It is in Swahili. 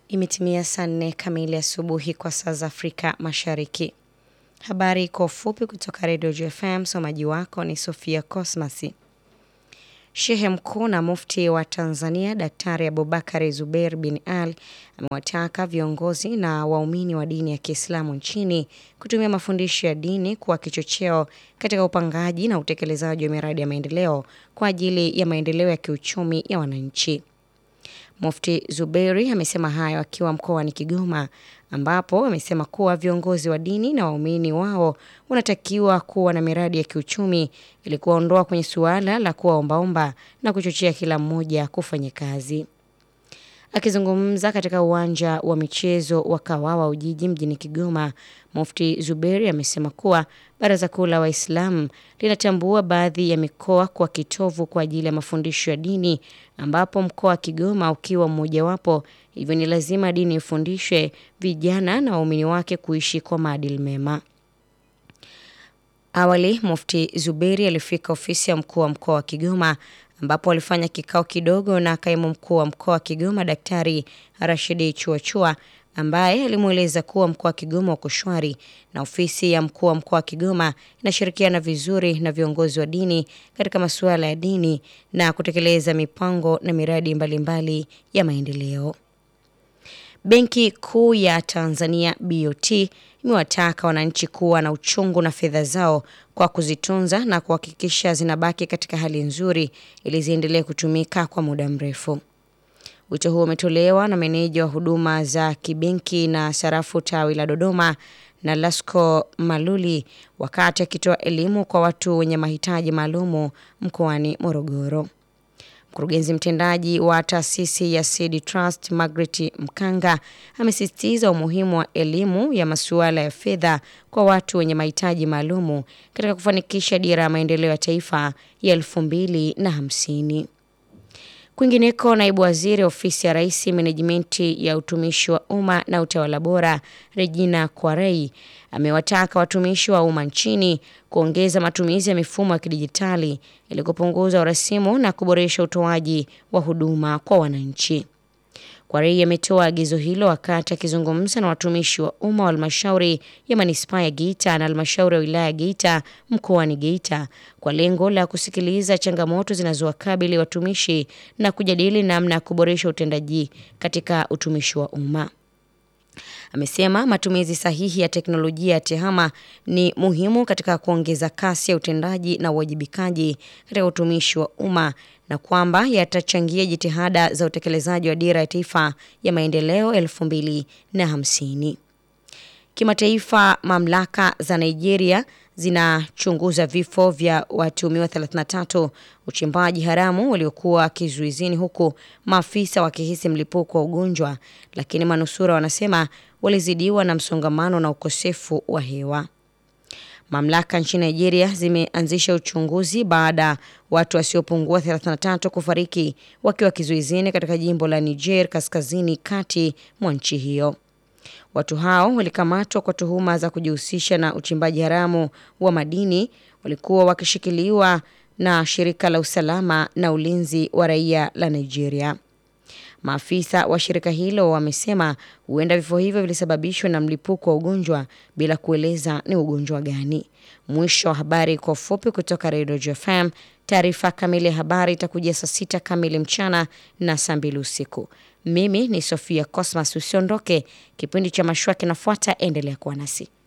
Imetimia saa 4 kamili asubuhi kwa saa za Afrika Mashariki. Habari kwa ufupi kutoka Radio JFM, msomaji wako ni Sofia Cosmas. Shehe mkuu na mufti wa Tanzania Daktari Abubakar Zubeir bin Ali amewataka viongozi na waumini wa dini ya Kiislamu nchini kutumia mafundisho ya dini kuwa kichocheo katika upangaji na utekelezaji wa miradi ya maendeleo kwa ajili ya maendeleo ya kiuchumi ya wananchi. Mufti Zubeiri amesema hayo akiwa mkoani Kigoma, ambapo amesema kuwa viongozi wa dini na waumini wao wanatakiwa kuwa na miradi ya kiuchumi ili kuondoa kwenye suala la kuwa ombaomba na kuchochea kila mmoja kufanya kazi. Akizungumza katika uwanja wa michezo wa Kawawa Ujiji mjini Kigoma, Mufti Zubeiri amesema kuwa Baraza Kuu la Waislamu linatambua baadhi ya mikoa kwa kitovu kwa ajili ya mafundisho ya dini, ambapo mkoa wa Kigoma ukiwa mmojawapo, hivyo ni lazima dini ifundishwe vijana na waumini wake kuishi kwa maadili mema. Awali, Mufti Zubeiri alifika ofisi ya mkuu wa mkoa wa Kigoma, ambapo alifanya kikao kidogo na kaimu mkuu wa mkoa wa Kigoma Daktari Rashidi Chuachua, ambaye alimueleza kuwa mkoa wa Kigoma uko shwari na ofisi ya mkuu wa mkoa wa Kigoma inashirikiana vizuri na viongozi wa dini katika masuala ya dini na kutekeleza mipango na miradi mbalimbali ya maendeleo. Benki Kuu ya Tanzania BOT imewataka wananchi kuwa na uchungu na fedha zao kwa kuzitunza na kuhakikisha zinabaki katika hali nzuri ili ziendelee kutumika kwa muda mrefu. Wito huo umetolewa na meneja wa huduma za kibenki na sarafu tawi la Dodoma na Lasco Maluli wakati akitoa elimu kwa watu wenye mahitaji maalumu mkoani Morogoro. Mkurugenzi mtendaji wa taasisi ya Seed Trust Margaret Mkanga amesisitiza umuhimu wa elimu ya masuala ya fedha kwa watu wenye mahitaji maalumu katika kufanikisha dira ya maendeleo ya taifa ya 2050. Kwingineko, naibu waziri ofisi ya Rais Menejimenti ya utumishi wa umma na utawala bora Regina Kwarei amewataka watumishi wa umma nchini kuongeza matumizi ya mifumo ya kidijitali ili kupunguza urasimu na kuboresha utoaji wa huduma kwa wananchi. Kwarei ametoa agizo hilo wakati akizungumza na watumishi wa umma wa halmashauri ya manispaa ya Geita na halmashauri ya wilaya ya Geita mkoani Geita kwa lengo la kusikiliza changamoto zinazowakabili watumishi na kujadili namna ya kuboresha utendaji katika utumishi wa umma. Amesema matumizi sahihi ya teknolojia ya TEHAMA ni muhimu katika kuongeza kasi ya utendaji na uwajibikaji katika utumishi wa umma na kwamba yatachangia jitihada za utekelezaji wa dira ya taifa ya maendeleo 2050. Kimataifa, mamlaka za Nigeria zinachunguza vifo vya watuhumiwa 33 uchimbaji haramu waliokuwa kizuizini, huku maafisa wakihisi mlipuko wa ugonjwa, lakini manusura wanasema walizidiwa na msongamano na ukosefu wa hewa. Mamlaka nchini Nigeria zimeanzisha uchunguzi baada watu wasiopungua 33 kufariki wakiwa kizuizini katika jimbo la Niger kaskazini kati mwa nchi hiyo. Watu hao walikamatwa kwa tuhuma za kujihusisha na uchimbaji haramu wa madini, walikuwa wakishikiliwa na shirika la usalama na ulinzi wa raia la Nigeria. Maafisa wa shirika hilo wamesema huenda vifo hivyo vilisababishwa na mlipuko wa ugonjwa bila kueleza ni ugonjwa gani. Mwisho wa habari kwa ufupi kutoka Radio JFM. Taarifa kamili ya habari itakujia saa 6 kamili mchana na saa 2 usiku. Mimi ni Sofia Cosmas, usiondoke. Kipindi cha mashua kinafuata, endelea kuwa nasi.